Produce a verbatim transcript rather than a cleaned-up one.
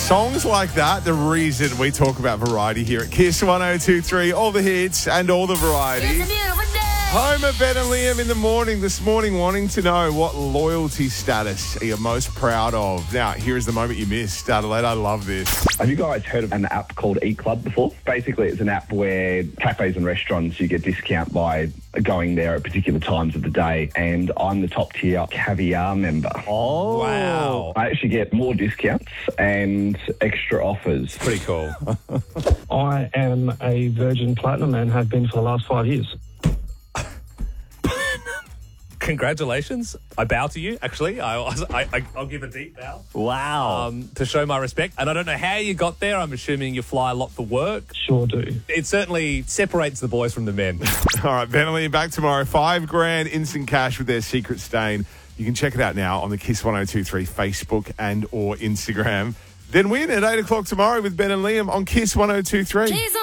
Songs like that, the reason we talk about variety here at Kiss one oh two three. All the hits and all the variety. It's a beautiful day. Home of Ben and Liam in the morning this morning, wanting to know what loyalty status are you most proud of. Now, here is the moment you missed. Adelaide, I love this. Have you guys heard of an app called Eat Club before? Basically, it's an app where cafes and restaurants, you get discount by going there at particular times of the day. And I'm the top tier caviar member. Oh, wow. I actually get more discounts and extra offers. Pretty cool. I am a Virgin Platinum and have been for the last five years. Congratulations. I bow to you, actually. I, I, I, I'll give a deep bow. Wow. Um, to show my respect. And I don't know how you got there. I'm assuming you fly a lot for work. Sure do. It certainly separates the boys from the men. All right, Ben and Liam back tomorrow. Five grand instant cash with their secret stain. You can check it out now on the Kiss one oh two three Facebook and or Instagram. Then win at eight o'clock tomorrow with Ben and Liam on Kiss one oh two three.